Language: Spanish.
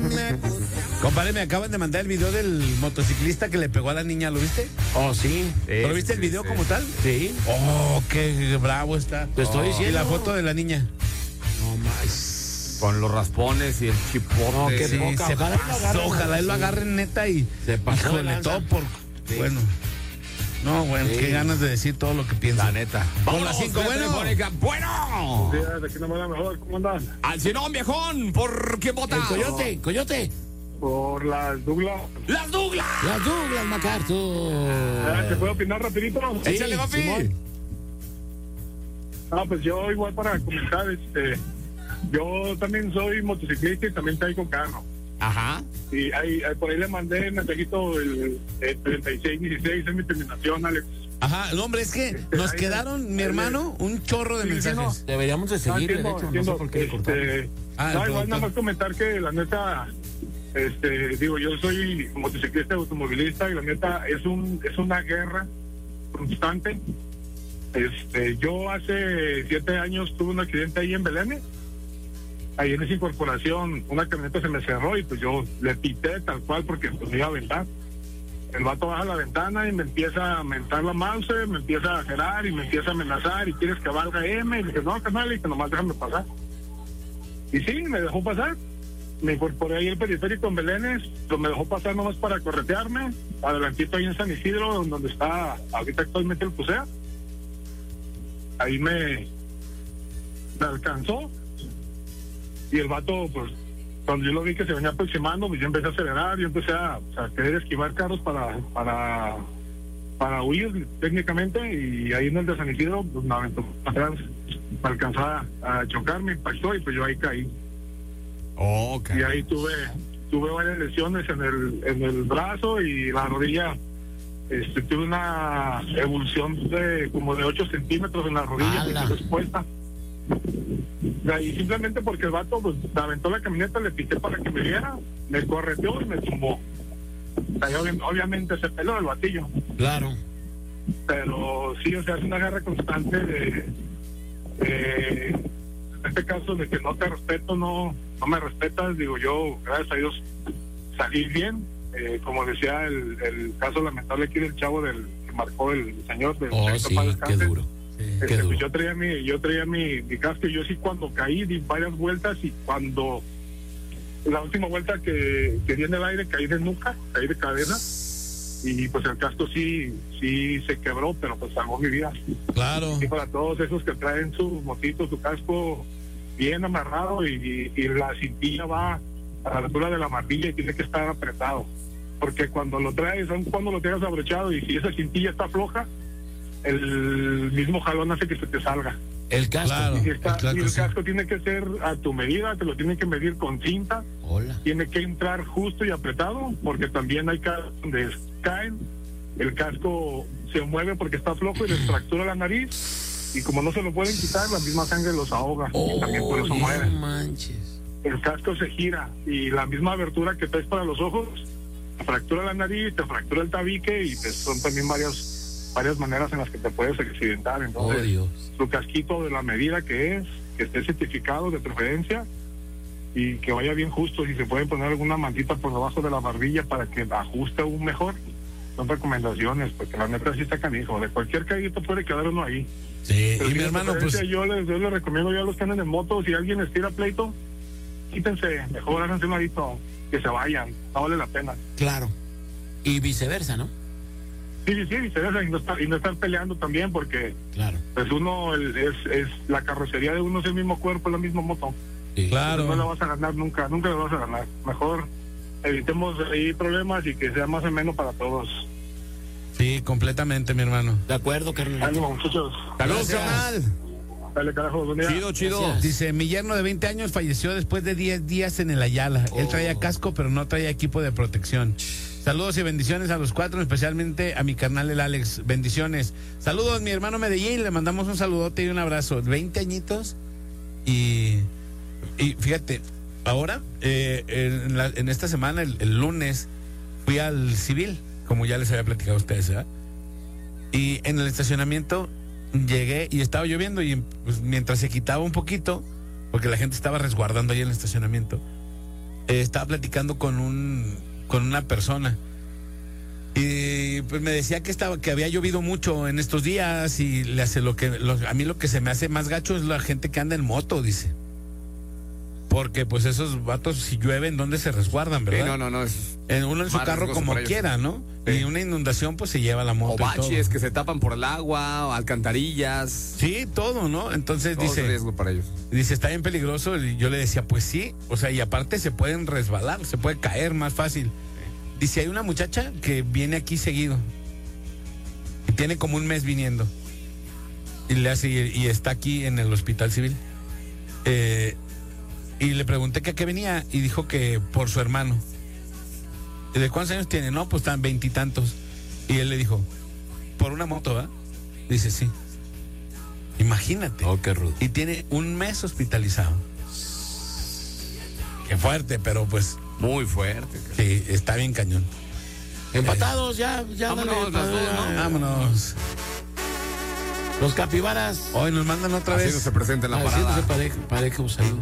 Compadre, me acaban de mandar el video del motociclista que le pegó a la niña, ¿lo viste? Oh, sí. ¿Lo viste el video como tal? Sí. Oh, qué bravo está. Te estoy diciendo. Y la foto de la niña. No más. Con los raspones y el chipote. No, qué Sí, poca. se Ojalá pasó, ojalá él lo agarre neta y Se pasó híjole, lanza. todo por bueno. No, bueno, Sí. qué ganas de decir todo lo que piensa. La neta. Con las 5, bueno. Telefónica. Bueno. De aquí no me da mejor, ¿cómo andan? Al Cenón, viejón. ¿Por qué vota? El coyote. Por las Douglas. ¡Las Douglas! Las Douglas MacArthur. ¿Se puede opinar rapidito? Sí, Échale, papi. Simón. Pues yo igual para comentar, yo también soy motociclista y también traigo carro. Ajá. Y por ahí le mandé el mensajito el 3616, es mi terminación, Alex. Ajá, no, hombre, es que nos quedaron, mi hermano, un chorro de Sí, sí, mensajes. Deberíamos de seguir, de hecho. No sé por qué le cortamos. Igual nada más comentar que la neta, yo soy motociclista y automovilista y la neta es una guerra constante. Yo hace 7 años tuve un accidente ahí en Belén. Ahí en esa incorporación, una camioneta se me cerró y pues yo le pité tal cual porque pues me iba a aventar. El vato baja la ventana y me empieza a mentar la mouse, me empieza a gerar y me empieza a amenazar y quieres que valga M. Y le dije, no, canal, y que nomás déjame pasar. Y sí, me dejó pasar. Me incorporé ahí el periférico en Belénes, pero me dejó pasar nomás para corretearme. Adelantito ahí en San Isidro, donde está ahorita actualmente el Pusea. Ahí me alcanzó. Y el vato, pues, cuando yo lo vi que se venía aproximando, pues yo empecé a acelerar, yo empecé a querer esquivar carros para huir técnicamente, y ahí en el de San Isidro, pues me aventó atrás, me alcanzó a chocar, me impactó y pues yo ahí caí. Ok. Y ahí tuve varias lesiones en el brazo y la rodilla. Tuve una evolución de como de 8 centímetros en la rodilla, expuesta. Y simplemente porque el vato pues me aventó la camioneta, le pité para que me viera, me correteó y me tumbó. Obviamente se peló el batillo. Claro. Pero sí, es una guerra constante en este caso de que no te respeto, no me respetas. Digo, yo, gracias a Dios, salí bien. Como decía el caso lamentable aquí del chavo que marcó el señor del sí, qué duro. Qué duro. Yo traía mi casco y yo sí cuando caí di varias vueltas y cuando la última vuelta que di en el aire caí de nuca, caí de cabeza y pues el casco sí se quebró, pero pues salvó mi vida. Claro. Y para todos esos que traen su motito, su casco bien amarrado y la cintilla va a la altura de la martilla y tiene que estar apretado, porque cuando lo traes, aun cuando lo tengas abrochado y si esa cintilla está floja, el mismo jalón hace que se te salga. El casco. Claro. Y el sí. casco tiene que ser a tu medida, te lo tienen que medir con cinta. Hola. Tiene que entrar justo y apretado, porque también hay casos donde caen, el casco se mueve porque está flojo y les fractura la nariz, y como no se lo pueden quitar, la misma sangre los ahoga, y también por eso mueren. No manches. El casco se gira y la misma abertura que traes para los ojos te fractura la nariz, te fractura el tabique y pues son también varias maneras en las que te puedes accidentar. Entonces, Dios. tu casquito de la medida que esté certificado de preferencia y que vaya bien justo. Si se puede poner alguna mantita por debajo de la barbilla para que ajuste aún mejor, son recomendaciones, porque la neta sí está canijo. De cualquier caído puede quedar uno ahí. Sí, Pero y mi de hermano, preferencia, pues, yo les recomiendo ya los que andan en moto, si alguien estira pleito, quítense, mejor háganse un ladito, que se vayan, no vale la pena. Claro. Y viceversa, ¿no? Sí, viceversa, y no estar peleando también, porque Claro. pues uno es la carrocería de uno, es el mismo cuerpo, la misma moto. Sí. claro. No la vas a ganar nunca la vas a ganar. Mejor evitemos ahí problemas y que sea más o menos para todos. Sí, completamente, mi hermano. De acuerdo, carnal. Ánimo, muchachos. Saludos, Gracias. carnal. Dale, carajo, buen día. Chido. Gracias. Dice, mi yerno de 20 años falleció después de 10 días en el Ayala. Él traía casco, pero no traía equipo de protección. Saludos y bendiciones a los 4, especialmente a mi carnal el Alex. Bendiciones. Saludos, mi hermano Medellín. Le mandamos un saludote y un abrazo. 20 añitos. Y fíjate, ahora, en esta semana, el lunes, fui al civil, como ya les había platicado a ustedes, ¿verdad? Y en el estacionamiento llegué y estaba lloviendo y pues, mientras se quitaba un poquito, porque la gente estaba resguardando ahí en el estacionamiento, estaba platicando con una persona. Y pues me decía que había llovido mucho en estos días y le hace a mí lo que se me hace más gacho es la gente que anda en moto, dice. Porque pues esos vatos, si llueven, ¿dónde se resguardan, verdad? No. Uno en su más carro riesgoso como para ellos. quiera, ¿no? Sí. Y una inundación pues se lleva la moto. O y todo. baches que se tapan por el agua, o alcantarillas. Sí, todo, ¿no? Entonces Todo es dice, riesgo para ellos. está bien peligroso. Y yo le decía, pues sí, o sea, y aparte se pueden resbalar, se puede caer más fácil. Dice, hay una muchacha que viene aquí seguido y tiene como un mes viniendo y está aquí en el hospital civil. Y le pregunté que a qué venía y dijo que por su hermano. ¿Y de cuántos años tiene? No, pues están 20 y tantos. Y él le dijo, por una moto, ¿verdad? Dice, sí. Imagínate. Oh, qué rudo. Y tiene un mes hospitalizado. Qué fuerte, pero pues Muy fuerte. Cara. sí, está bien cañón. Empatados, ya Vámonos, dale, las dos, ¿no? Vámonos. Los capibaras. Hoy nos mandan otra Así vez. no se presenta en la Haciéndose parada. pareja, ahí.